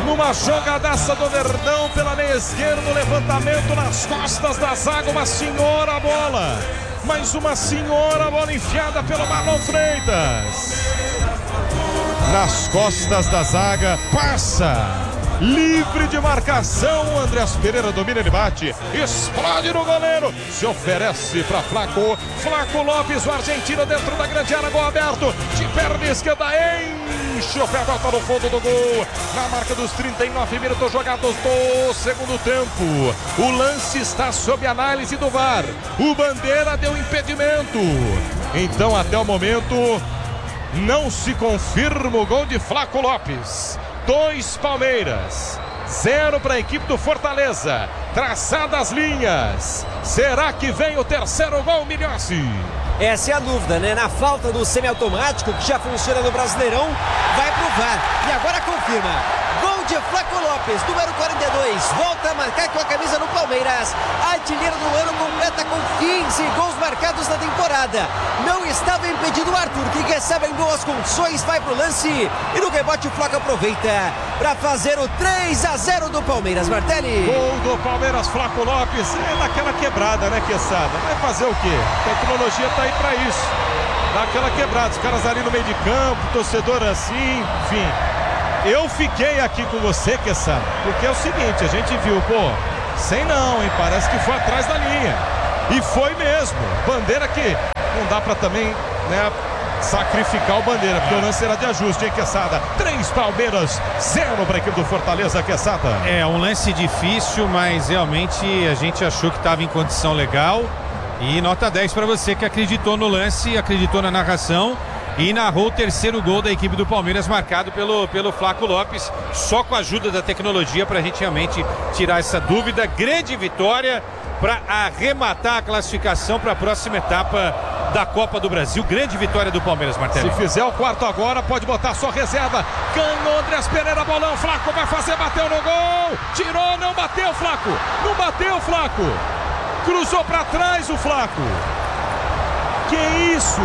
numa jogadaça do Verdão pela meia esquerda, levantamento nas costas da zaga, uma senhora bola. Mais uma senhora bola enfiada pelo Marlon Freitas. Nas costas da zaga, passa. Livre de marcação, Andreas Pereira domina, ele bate, explode no goleiro, se oferece para Flaco Lopes, o argentino dentro da grande área, gol aberto, de perna esquerda, enche o pé, bota no fundo do gol, na marca dos 39 minutos jogados do segundo tempo. O lance está sob análise do VAR, o Bandeira deu impedimento, então até o momento não se confirma o gol de Flaco Lopes. 2 Palmeiras, 0 para a equipe do Fortaleza. Traçadas as linhas. Será que vem o terceiro gol, Milhossi? Essa é a dúvida, né? Na falta do semiautomático, que já funciona no Brasileirão, vai pro VAR. E agora confirma. Gol de Flaco Lopes, número 42. Volta a marcar com a camisa no Palmeiras. Artilheiro do ano, completa com 15 gols marcados na temporada. Não estava impedido o Arthur, que recebe em boas condições, vai pro lance. E no rebote o Flaco aproveita para fazer o 3-0 do Palmeiras, Martelli. Gol do Palmeiras, Flaco Lopes. É naquela quebrada, né, Quesada? Vai fazer o quê? A tecnologia tá aí para isso. Dá aquela quebrada. Os caras ali no meio de campo, torcedor assim, enfim. Eu fiquei aqui com você, Quesada, porque é o seguinte, a gente viu, sem não, hein? Parece que foi atrás da linha. E foi mesmo. Bandeira que não dá para também, né, sacrificar o Bandeira, porque o lance era de ajuste, hein, Quesada? 3 Palmeiras, 0 para a equipe do Fortaleza, Quesada. É um lance difícil, mas realmente a gente achou que estava em condição legal. E nota 10 para você que acreditou no lance, acreditou na narração e narrou o terceiro gol da equipe do Palmeiras, marcado pelo Flaco Lopes, só com a ajuda da tecnologia para a gente realmente tirar essa dúvida. Grande vitória para arrematar a classificação para a próxima etapa da Copa do Brasil. Grande vitória do Palmeiras, Martelli. Se fizer o quarto agora, pode botar sua reserva. Ganhou Andreas Pereira, bolão, Flaco vai fazer, bateu no gol, tirou, não bateu, Flaco, não bateu, Flaco, cruzou para trás o Flaco. Que isso?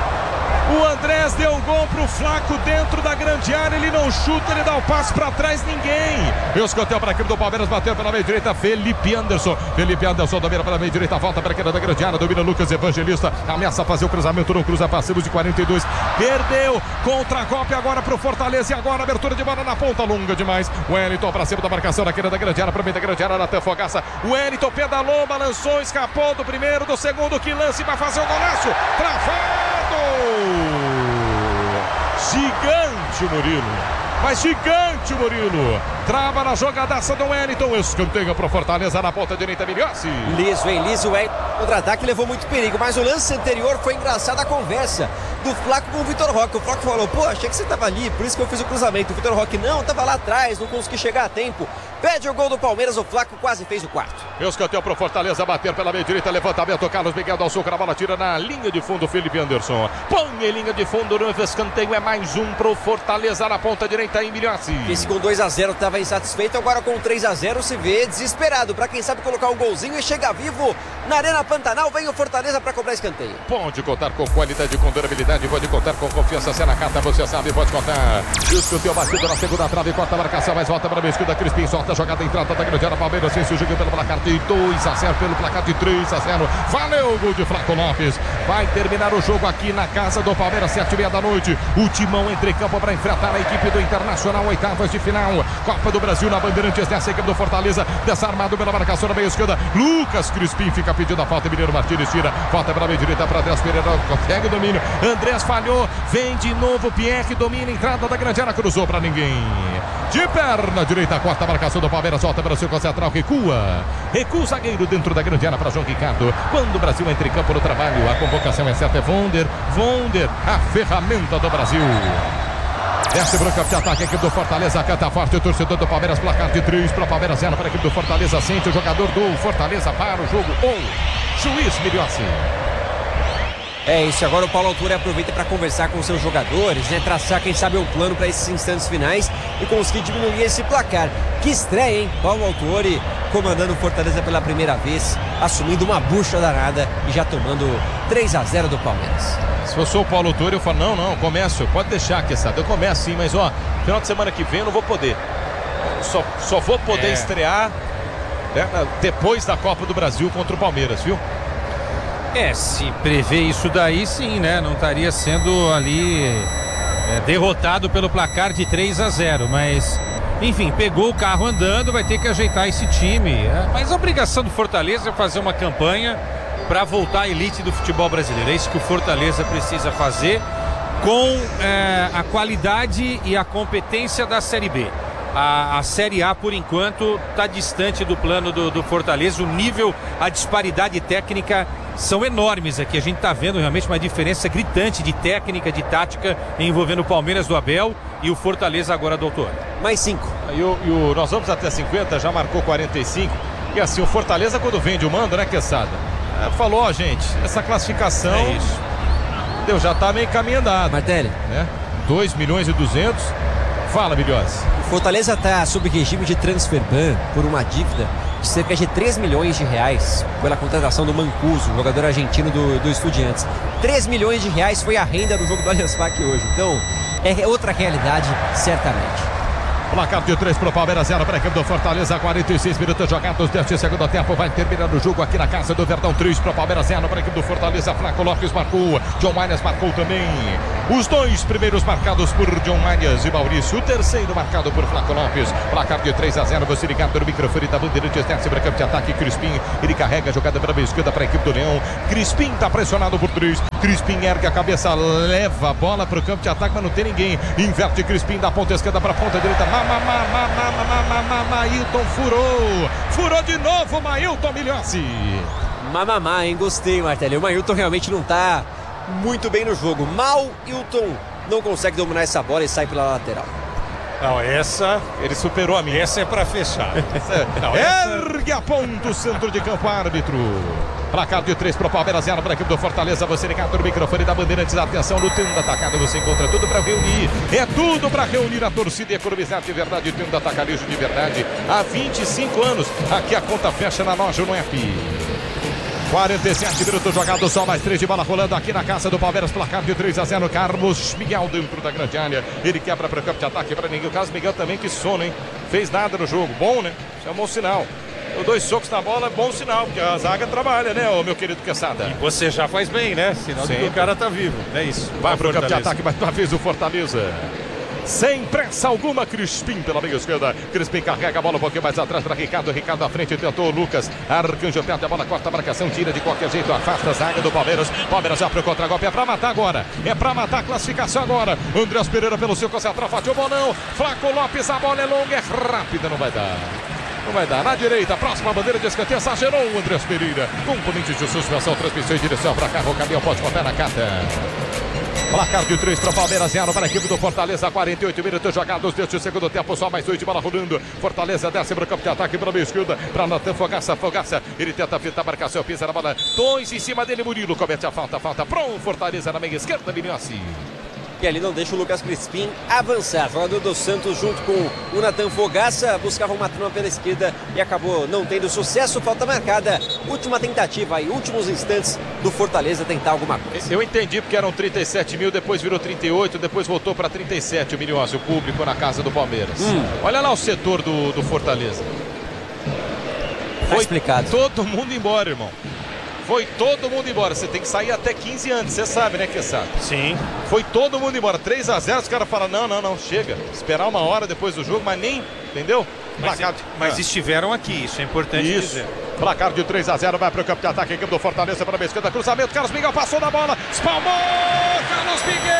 O Andrés deu o gol pro Flaco dentro da grande área, ele não chuta, ele dá o passe pra trás, ninguém. Escanteio para a equipe do Palmeiras, bateu pela meia direita, Felipe Anderson domina pela meia direita, volta para a esquerda da grande área, domina Lucas Evangelista, ameaça fazer o cruzamento, não cruza, passivos de 42, perdeu, contra-golpe agora pro Fortaleza, e agora abertura de bola na ponta, longa demais, Wellington pra cima da marcação, na esquerda da grande área, pra meio da grande área, até Fogaça, Wellington pedalou, balançou, escapou do primeiro, do segundo, que lance, vai fazer o golaço, travado! Gigante Murilo, mas gigante Murilo, trava na jogadaça do Wellington, escanteio para Fortaleza na ponta direita, Milhossi. Liso, hein? Liso, o contra-ataque levou muito perigo, mas o lance anterior foi engraçada a conversa do Flaco com o Vitor Roque. O Flaco falou, achei que você tava ali, por isso que eu fiz o cruzamento. O Vitor Roque, não, tava lá atrás, não consegui chegar a tempo. Pede o gol do Palmeiras, o Flaco quase fez o quarto. Escanteio pro Fortaleza, bater pela meia direita, levantamento, Carlos Miguel dá o soco na bola, tira na linha de fundo, Felipe Anderson. Põe em linha de fundo, no escanteio, é mais um pro Fortaleza na ponta direita, em Milhossi. Esse com 2-0 estava insatisfeito, agora com 3-0 se vê desesperado, para quem sabe colocar um golzinho e chegar vivo na Arena Pantanal. Vem o Fortaleza para cobrar escanteio. Pode contar com qualidade, com durabilidade, pode contar com confiança, se na carta você sabe, pode contar. Escanteio batido na segunda trave, corta a marcação, mas volta para a esquerda, Crispim solta a jogada, entrada da grande área, Palmeiras sem se joga pelo placar de 2-0, pelo placar de 3-0. Valeu o gol de Flaco Lopes. Vai terminar o jogo aqui na casa do Palmeiras, 7h30 da noite. O timão entre campo para enfrentar a equipe do Internacional, oitavas de final. Copa do Brasil na Bandeirantes, dessa equipe do Fortaleza, desarmado pela marcação na meia esquerda. Lucas Crispim fica pedindo a falta, Mineiro Martins tira, volta para a meia direita para Andrés Pereira, consegue o domínio. Andrés falhou, vem de novo Pierre, domina, entrada da grande área, cruzou para ninguém. De perna direita, quarta marcação do Palmeiras, volta para o seu central, recua o zagueiro dentro da grande área para João Ricardo. Quando o Brasil entra em campo no trabalho, a convocação é certa, é Wonder, a ferramenta do Brasil. Desce para o campo de ataque, a equipe do Fortaleza canta forte, o torcedor do Palmeiras, placar de 3 para o Palmeiras, 0 para a equipe do Fortaleza, sente o jogador do Fortaleza para o jogo, juiz Milhossi. É isso, agora o Paulo Autuori aproveita para conversar com seus jogadores, né? Traçar, quem sabe, um plano para esses instantes finais e conseguir diminuir esse placar. Que estreia, hein? Paulo Autuori comandando o Fortaleza pela primeira vez, assumindo uma bucha danada e já tomando 3-0 do Palmeiras. Se eu sou o Paulo Autuori, eu falo, não, começo, pode deixar, Quesada, eu começo sim, mas final de semana que vem eu não vou poder. só vou poder estrear, né, depois da Copa do Brasil contra o Palmeiras, viu? Se prevê isso daí, sim, né? Não estaria sendo ali derrotado pelo placar de 3-0, mas enfim, pegou o carro andando, vai ter que ajeitar esse time. Mas a obrigação do Fortaleza é fazer uma campanha para voltar à elite do futebol brasileiro. É isso que o Fortaleza precisa fazer com a qualidade e a competência da Série B. A Série A, por enquanto, está distante do plano do Fortaleza. O nível, a disparidade técnica são enormes aqui. A gente está vendo realmente uma diferença gritante de técnica, de tática, envolvendo o Palmeiras do Abel e o Fortaleza agora do Autor. Mais 5. Nós vamos até 50, já marcou 45. E assim, o Fortaleza, quando vende o mando, né, Quesada? Falou, ó, gente, essa classificação já tá meio caminho andado. Martelli, né? 2 milhões e 200. Fala, Bilhões. O Fortaleza está sob regime de transfer ban por uma dívida de cerca de 3 milhões de reais pela contratação do Mancuso, jogador argentino do Estudiantes. 3 milhões de reais foi a renda do jogo do Allianz Parque hoje. Então, é outra realidade, certamente. Placar de 3 para o Palmeiras, 0 para a equipe do Fortaleza, 46 minutos jogados deste segundo tempo. Vai terminando o jogo aqui na casa do Verdão. 3 para o Palmeiras, 0 para a equipe do Fortaleza. Flaco Lopes marcou, John Manes marcou também. Os 2 primeiros marcados por John Manes e Maurício. O terceiro marcado por Flaco Lopes. Placar de 3-0. Você ligado no microfone da Bandeirantes, desce para campo de ataque. Crispim, ele carrega a jogada para a esquerda para a equipe do Leão. Crispim está pressionado por 3. Crispim ergue a cabeça, leva a bola para o campo de ataque, mas não tem ninguém. Inverte Crispim da ponta esquerda para a ponta direita. Mailton furou de novo, Mailton Milhossi. Mamamá, hein? Gostei, Martelli. O Mailton realmente não tá muito bem no jogo. Hilton não consegue dominar essa bola e sai pela lateral. Não, essa ele superou a minha. Essa é pra fechar. Ergue a ponta o centro de campo, árbitro. Placar de 3 para o Palmeiras, 0 para a equipe do Fortaleza. Você ligado no microfone da Bandeirantes. Atenção, no tendo atacado você encontra tudo para reunir. É tudo para reunir a torcida e economizar de verdade. Tendo atacarejo de verdade. Há 25 anos. Aqui a conta fecha na loja no app. 47 minutos jogados, só mais 3 de bola rolando aqui na casa do Palmeiras. Placar de 3-0. Carlos Miguel dentro da grande área. Ele quebra para o campo de ataque para ninguém. O Carlos Miguel também, que sono, hein? Fez nada no jogo. Bom, né? Isso é um bom sinal. 2 socos na bola é bom sinal, porque a zaga trabalha, né, ô meu querido Quesada? E você já faz bem, né? Sinal de que o cara tá vivo, é isso. Vai pro campo de ataque, mais uma vez o Fortaleza. Sem pressa alguma, Crispim pela meia esquerda. Crispim carrega a bola um pouquinho mais atrás para Ricardo. Ricardo à frente, tentou o Lucas. Arcanjo perde a bola, corta a marcação, tira de qualquer jeito, afasta a zaga do Palmeiras. Palmeiras já pro contra-golpe, é pra matar agora. É pra matar a classificação agora. Andrés Pereira pelo seu central, fatiou o bolão. Flaco Lopes, a bola é longa, é rápida, não vai dar. Não vai dar. Na direita, próxima bandeira de escanteio, exagerou o Andrés Pereira. Componentes de suspensão, transmissão em direção para carro. O caminhão pode contar na carta. Placar de 3 para o Palmeiras, 0 para a equipe do Fortaleza. 48 minutos jogados deste segundo tempo. Só mais 8 de bola rolando. Fortaleza desce para o campo de ataque pela meia esquerda. Para Natan Fogaça. Ele tenta fintar a marcação. Pisa na bola. 2 em cima dele. Murilo comete a falta. Falta para o Fortaleza na meia esquerda. Milhossi. E ali não deixa o Lucas Crispim avançar. Jogador do Santos junto com o Natan Fogaça buscava uma turma pela esquerda e acabou não tendo sucesso. Falta marcada. Última tentativa e últimos instantes do Fortaleza tentar alguma coisa. Eu entendi porque eram 37 mil, depois virou 38, depois voltou para 37 o Milhões, o público na casa do Palmeiras. Olha lá o setor do Fortaleza. Foi explicado. Todo mundo embora, irmão. Foi todo mundo embora. Você tem que sair até 15 anos, você sabe, né, Quesada? Sim. Foi todo mundo embora. 3-0, os caras falam, não, chega. Esperar uma hora depois do jogo, mas nem, entendeu? Mas estiveram aqui, isso é importante dizer. Placar de 3-0, vai para o campo de ataque, equipe do Fortaleza para a esquerda, cruzamento, Carlos Miguel passou da bola, espalmou, Carlos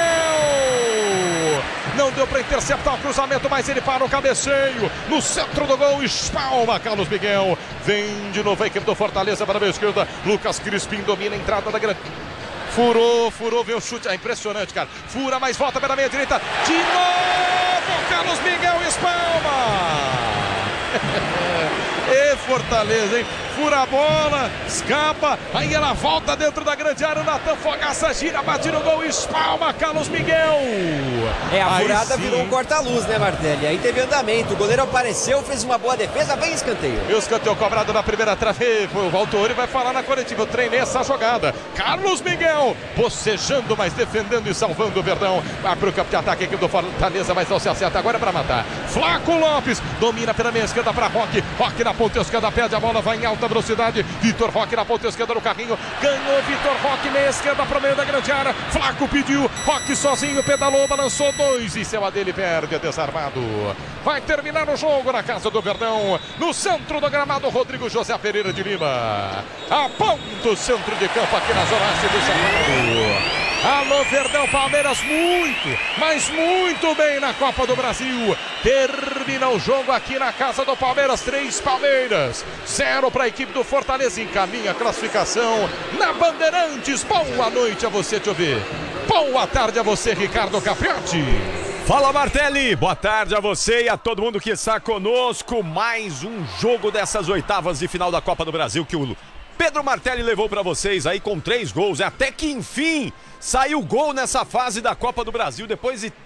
Miguel! Não deu para interceptar o cruzamento, mas ele para o cabeceio, no centro do gol, espalma Carlos Miguel. Vem de novo a equipe do Fortaleza para a esquerda, Lucas Crispim domina a entrada da grande... Furou, veio o chute, é impressionante, cara. Fura, mas volta pela meia direita, de novo, Carlos Miguel espalma! Fortaleza, hein? Fura a bola, escapa, aí ela volta dentro da grande área, o Natan Fogaça gira, bate no gol, espalma, Carlos Miguel. A furada sim virou um corta-luz, né, Martelli? Aí teve andamento, o goleiro apareceu, fez uma boa defesa, vem escanteio. E o escanteio cobrado na primeira trave, o Valtori vai falar na coletiva, eu treinei essa jogada. Carlos Miguel, bocejando, mas defendendo e salvando o Verdão. Vai pro campo de ataque, a equipe do Fortaleza, mas não se acerta agora para matar. Flaco Lopes, domina pela meia esquerda para Roque, Roque na ponta esquerda, perde a bola, vai em alta velocidade, Vitor Roque na ponta esquerda do carrinho, ganhou Vitor Roque, meia esquerda para o meio da grande área, Flaco pediu, Roque sozinho, pedalou, balançou 2, em cima dele, perde, é desarmado. Vai terminar o jogo na casa do Verdão, no centro do gramado, Rodrigo José Pereira de Lima, aponta o centro de campo aqui na zona oeste do Cerrado. Alô, Verdão, Palmeiras muito, mas muito bem na Copa do Brasil. Termina o jogo aqui na casa do Palmeiras, 3 Palmeiras, 0 para a equipe do Fortaleza, encaminha a classificação na Bandeirantes. Boa noite a você, te ouvir. Boa tarde a você, Ricardo Capriotti. Fala, Martelli, boa tarde a você e a todo mundo que está conosco. Mais um jogo dessas oitavas de final da Copa do Brasil que o Pedro Martelli levou para vocês aí com 3 gols. Até que enfim saiu gol nessa fase da Copa do Brasil depois de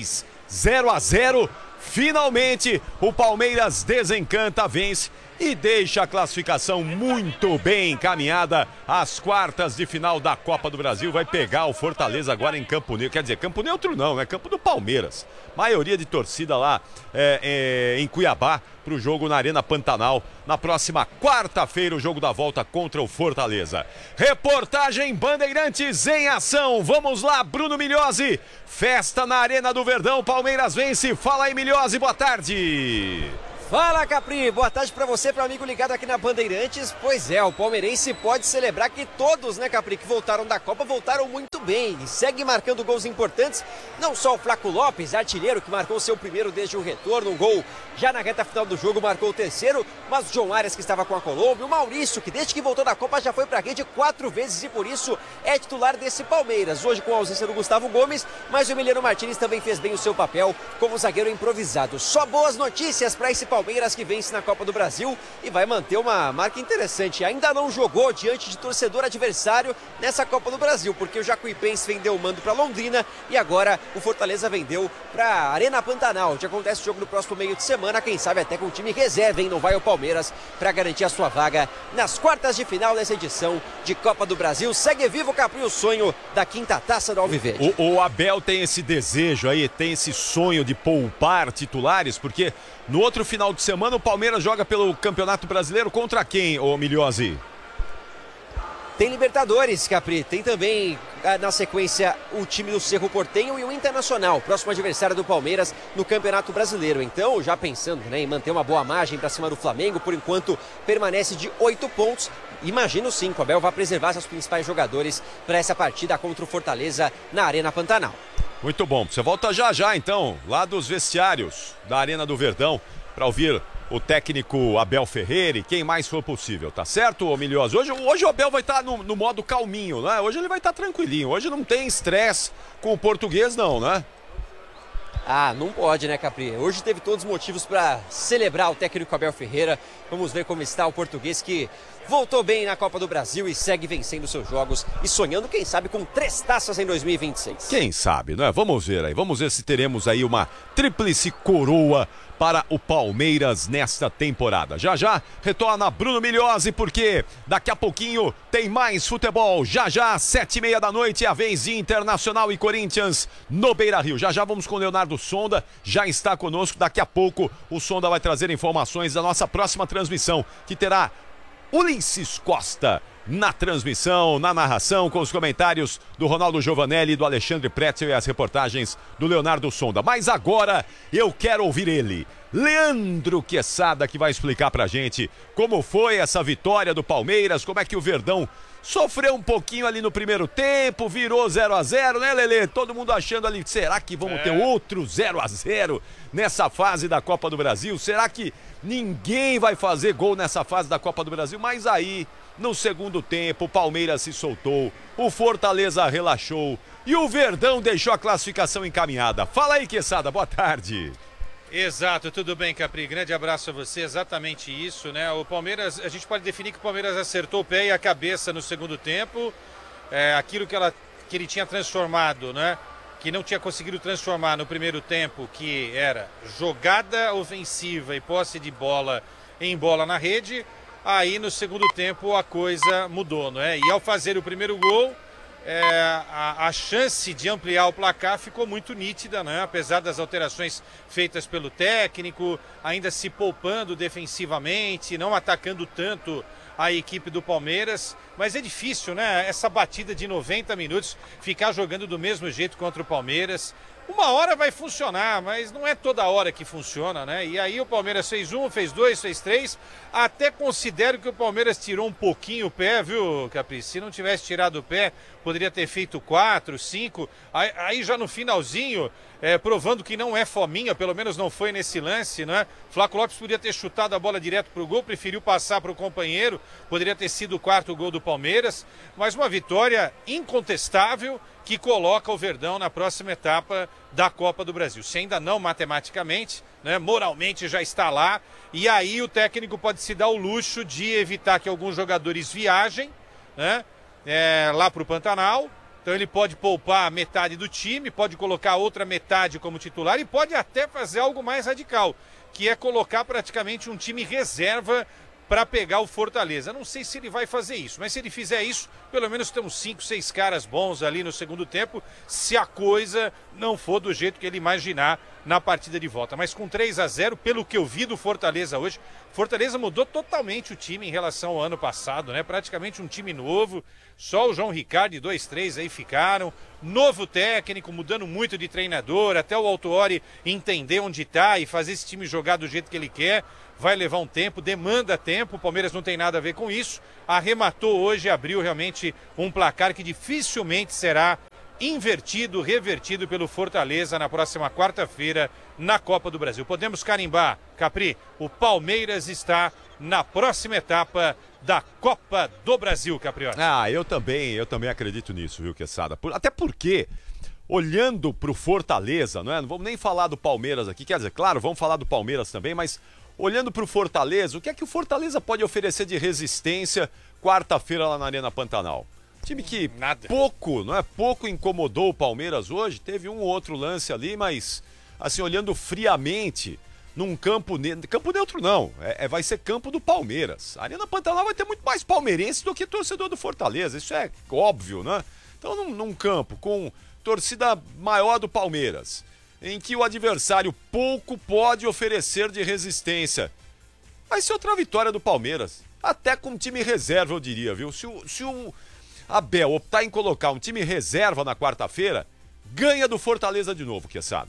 0-0. Finalmente o Palmeiras desencanta, vence e deixa a classificação muito bem encaminhada às quartas de final da Copa do Brasil. Vai pegar o Fortaleza agora em Campo Neutro. Quer dizer, Campo Neutro não, é Campo do Palmeiras. Maioria de torcida lá em Cuiabá para o jogo na Arena Pantanal. Na próxima quarta-feira, o jogo da volta contra o Fortaleza. Reportagem Bandeirantes em ação. Vamos lá, Bruno Milhozzi. Festa na Arena do Verdão. Palmeiras vence. Fala aí, Milhozzi. Boa tarde. Fala, Capri, boa tarde pra você, para amigo ligado aqui na Bandeirantes. Pois é, o palmeirense pode celebrar que todos, né, Capri, que voltaram da Copa, voltaram muito bem e segue marcando gols importantes. Não só o Flaco Lopes, artilheiro, que marcou seu primeiro desde o retorno, um gol já na reta final do jogo, marcou o terceiro, mas o João Arias, que estava com a Colômbia, o Maurício, que desde que voltou da Copa já foi pra rede 4 vezes e por isso é titular desse Palmeiras. Hoje com a ausência do Gustavo Gomes, mas o Emiliano Martínez também fez bem o seu papel como zagueiro improvisado. Só boas notícias para esse Palmeiras que vence na Copa do Brasil e vai manter uma marca interessante. Ainda não jogou diante de torcedor adversário nessa Copa do Brasil, porque o Jacuipense vendeu o mando para Londrina e agora o Fortaleza vendeu para Arena Pantanal, onde acontece o jogo no próximo meio de semana, quem sabe até com o time reserva, hein? Não vai o Palmeiras para garantir a sua vaga nas quartas de final dessa edição de Copa do Brasil. Segue vivo, Capri, o sonho da quinta taça do Alviverde. O Abel tem esse desejo aí, tem esse sonho de poupar titulares, porque no outro final de semana o Palmeiras joga pelo Campeonato Brasileiro contra quem, ô Milhozzi? Tem Libertadores, Capri, tem também na sequência o time do Cerro Porteño e o Internacional, próximo adversário do Palmeiras no Campeonato Brasileiro. Então, já pensando, né, em manter uma boa margem para cima do Flamengo, por enquanto permanece de 8 pontos. Imagino sim que o Abel vai preservar seus principais jogadores para essa partida contra o Fortaleza na Arena Pantanal. Muito bom, você volta já então, lá dos vestiários da Arena do Verdão, para ouvir o técnico Abel Ferreira e quem mais for possível, tá certo, ô Milhozzi? Hoje o Abel vai estar no modo calminho, né? Hoje ele vai estar tranquilinho, hoje não tem estresse com o português não, né? Ah, não pode, né, Capri? Hoje teve todos os motivos para celebrar o técnico Abel Ferreira. Vamos ver como está o português que voltou bem na Copa do Brasil e segue vencendo seus jogos e sonhando, quem sabe, com 3 taças em 2026. Quem sabe, né? Vamos ver aí, vamos ver se teremos aí uma tríplice coroa para o Palmeiras nesta temporada. Já retorna Bruno Milhozzi, porque daqui a pouquinho tem mais futebol. Já 7h30 da noite, a vez de Internacional e Corinthians no Beira-Rio. Já vamos com o Leonardo Sonda, já está conosco. Daqui a pouco o Sonda vai trazer informações da nossa próxima transmissão, que terá Ulisses Costa na transmissão, na narração, com os comentários do Ronaldo Giovanelli, do Alexandre Pretzel e as reportagens do Leonardo Sonda. Mas agora eu quero ouvir ele, Leandro Quesada, que vai explicar pra gente como foi essa vitória do Palmeiras, como é que o Verdão sofreu um pouquinho ali no primeiro tempo, virou 0-0, né, Lelê? Todo mundo achando ali, será que vamos ter outro 0-0 nessa fase da Copa do Brasil? Será que ninguém vai fazer gol nessa fase da Copa do Brasil? Mas aí, no segundo tempo, o Palmeiras se soltou, o Fortaleza relaxou e o Verdão deixou a classificação encaminhada. Fala aí, Quesada, boa tarde. Exato, tudo bem, Capri? Grande abraço a você, exatamente isso, né? O Palmeiras, a gente pode definir que o Palmeiras acertou o pé e a cabeça no segundo tempo. Aquilo que ele tinha transformado, né? Que não tinha conseguido transformar no primeiro tempo, que era jogada ofensiva e posse de bola em bola na rede. Aí no segundo tempo a coisa mudou, não é? E ao fazer o primeiro gol, a chance de ampliar o placar ficou muito nítida, né? Apesar das alterações feitas pelo técnico, ainda se poupando defensivamente, não atacando tanto a equipe do Palmeiras, mas é difícil, né? Essa batida de 90 minutos, ficar jogando do mesmo jeito contra o Palmeiras. Uma hora vai funcionar, mas não é toda hora que funciona, né? E aí o Palmeiras fez 1, fez 2, fez 3. Até considero que o Palmeiras tirou um pouquinho o pé, viu, Capri? Se não tivesse tirado o pé, poderia ter feito 4, 5. Aí já no finalzinho, provando que não é fominha, pelo menos não foi nesse lance, né? Flávio Lopes podia ter chutado a bola direto pro gol, preferiu passar pro companheiro. Poderia ter sido o 4º gol do Palmeiras. Mas uma vitória incontestável, que coloca o Verdão na próxima etapa da Copa do Brasil. Se ainda não matematicamente, né, moralmente já está lá, e aí o técnico pode se dar o luxo de evitar que alguns jogadores viajem, né, lá para o Pantanal. Então ele pode poupar metade do time, pode colocar outra metade como titular e pode até fazer algo mais radical, que é colocar praticamente um time reserva para pegar o Fortaleza. Não sei se ele vai fazer isso, mas se ele fizer isso, pelo menos tem uns 5, 6 caras bons ali no segundo tempo, se a coisa não for do jeito que ele imaginar na partida de volta. Mas com 3-0, pelo que eu vi do Fortaleza hoje, Fortaleza mudou totalmente o time em relação ao ano passado, né? Praticamente um time novo, só o João Ricardo e 2-3 aí ficaram. Novo técnico, mudando muito de treinador, até o Autuori entender onde está e fazer esse time jogar do jeito que ele quer. Vai levar um tempo, demanda tempo, o Palmeiras não tem nada a ver com isso. Arrematou hoje, abriu realmente um placar que dificilmente será invertido, revertido pelo Fortaleza na próxima quarta-feira na Copa do Brasil. Podemos carimbar, Capri, o Palmeiras está na próxima etapa da Copa do Brasil, Caprioli. Eu também acredito nisso, viu, Quesada? Até porque, olhando pro Fortaleza, não é? Não vamos nem falar do Palmeiras aqui, quer dizer, claro, vamos falar do Palmeiras também, mas olhando pro Fortaleza, o que é que o Fortaleza pode oferecer de resistência quarta-feira lá na Arena Pantanal? Time que pouco incomodou o Palmeiras hoje, teve um ou outro lance ali, mas assim, olhando friamente, num campo neutro não, vai ser campo do Palmeiras. A Arena Pantanal vai ter muito mais palmeirense do que torcedor do Fortaleza, isso é óbvio, né? Então num campo com torcida maior do Palmeiras, em que o adversário pouco pode oferecer de resistência, vai ser outra vitória do Palmeiras, até com time reserva eu diria, viu? Se o Abel optar em colocar um time reserva na quarta-feira, ganha do Fortaleza de novo, Quesada.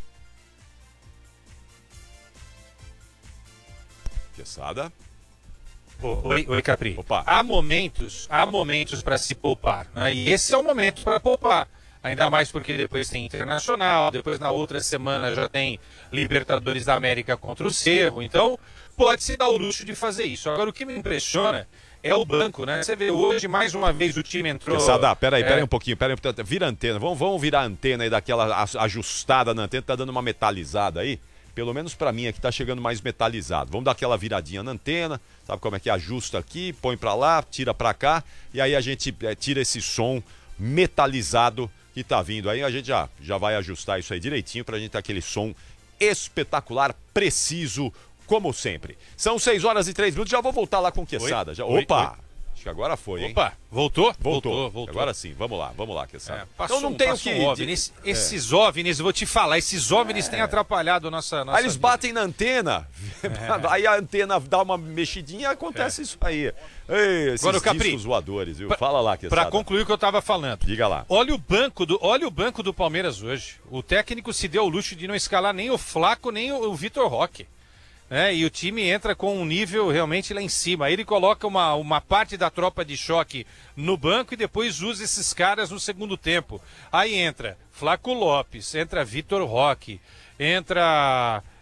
Quesada? Oi, Capri. Opa. Há momentos para se poupar, né? E esse é o momento para poupar. Ainda mais porque depois tem Internacional, depois na outra semana já tem Libertadores da América contra o Cerro. Então, pode se dar o luxo de fazer isso. Agora, o que me impressiona é o banco, né? Você vê, hoje, mais uma vez, o time entrou... Quesada, peraí um pouquinho, vira a antena, vamos virar a antena aí, daquela ajustada na antena, tá dando uma metalizada aí, pelo menos pra mim aqui tá chegando mais metalizado. Vamos dar aquela viradinha na antena, sabe como é que ajusta aqui, põe pra lá, tira pra cá, e aí a gente tira esse som metalizado que tá vindo aí, a gente já vai ajustar isso aí direitinho pra gente ter aquele som espetacular, preciso, como sempre. São 6h03, já vou voltar lá com o Quesada. Opa! Acho que agora foi, hein? Opa, voltou? Agora sim, vamos lá, Quesada. Então não tem o que... Esses OVNIs, eu vou te falar, esses OVNIs têm atrapalhado a nossa aí eles vida. batem na antena, aí a antena dá uma mexidinha e acontece isso aí. Ei, esses agora, Capri, discos voadores, viu? Fala lá, Quesada. Para concluir o que eu estava falando. Diga lá. Olha o banco do Palmeiras hoje. O técnico se deu o luxo de não escalar nem o Flaco, nem o Vitor Roque. E o time entra com um nível realmente lá em cima. Aí ele coloca uma parte da tropa de choque no banco e depois usa esses caras no segundo tempo. Aí entra Flávio Lopes, entra Vitor Roque, entra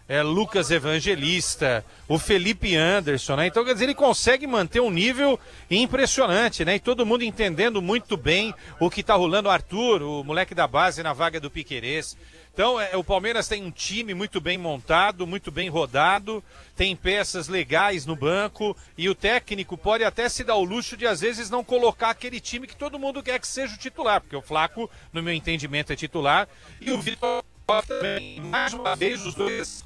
Lucas Evangelista, o Felipe Anderson, né? Então, quer dizer, ele consegue manter um nível impressionante, né? E todo mundo entendendo muito bem o que tá rolando. O Arthur, o moleque da base na vaga do Piquerez. Então, o Palmeiras tem um time muito bem montado, muito bem rodado, tem peças legais no banco e o técnico pode até se dar o luxo de, às vezes, não colocar aquele time que todo mundo quer que seja o titular, porque o Flaco, no meu entendimento, é titular e o Vitor também, mais uma vez, os dois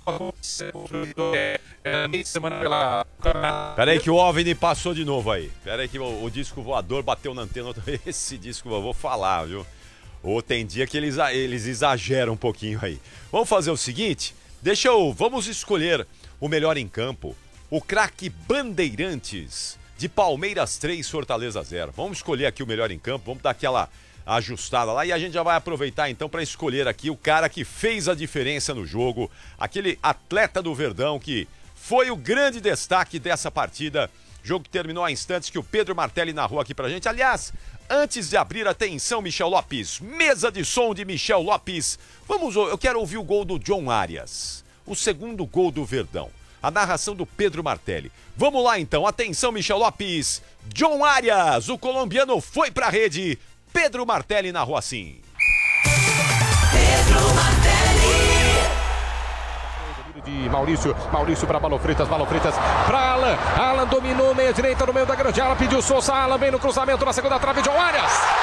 meio de semana pela... Peraí que o OVNI passou de novo aí. Peraí que o disco voador bateu na antena. Esse disco eu vou falar, viu? Ou tem dia que eles exageram um pouquinho aí. Vamos fazer o seguinte, vamos escolher o melhor em campo. O craque Bandeirantes, de Palmeiras 3, Fortaleza 0. Vamos escolher aqui o melhor em campo, vamos dar aquela ajustada lá e a gente já vai aproveitar então para escolher aqui o cara que fez a diferença no jogo, aquele atleta do Verdão que foi o grande destaque dessa partida. Jogo que terminou há instantes, que o Pedro Martelli narrou aqui pra gente. Aliás, antes de abrir, atenção, Michel Lopes, mesa de som de Michel Lopes. Eu quero ouvir o gol do John Arias, o segundo gol do Verdão, a narração do Pedro Martelli. Vamos lá então, atenção, Michel Lopes, John Arias, o colombiano foi pra rede. Pedro Martelli narrou assim. Pedro Martelli. De Maurício para Balão Freitas para Alan dominou meia direita no meio da grande área, pediu Souza, Alan vem no cruzamento na segunda trave, John Arias.